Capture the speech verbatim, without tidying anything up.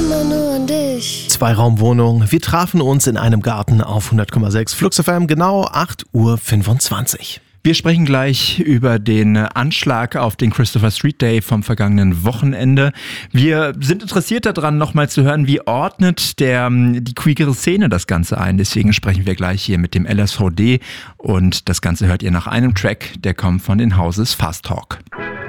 immer nur an dich. Zweiraumwohnung. Wir trafen uns in einem Garten auf hundert Komma sechs Flux F M, genau acht Uhr fünfundzwanzig. Wir sprechen gleich über den Anschlag auf den Christopher Street Day vom vergangenen Wochenende. Wir sind interessiert daran, nochmal zu hören, wie ordnet der, die queere Szene das Ganze ein. Deswegen sprechen wir gleich hier mit dem L S V D und das Ganze hört ihr nach einem Track, der kommt von den Houses Fast Talk.